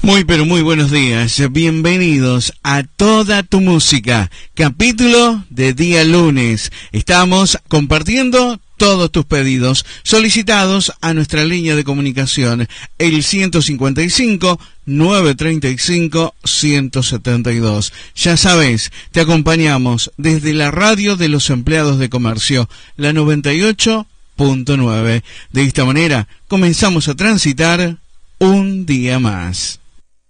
Muy pero muy buenos días, bienvenidos a Toda tu Música, capítulo de día lunes. Estamos compartiendo todos tus pedidos solicitados a nuestra línea de comunicación, el 155 935 172. Ya sabes, te acompañamos desde la radio de los empleados de comercio, la 98.9. De esta manera comenzamos a transitar un día más.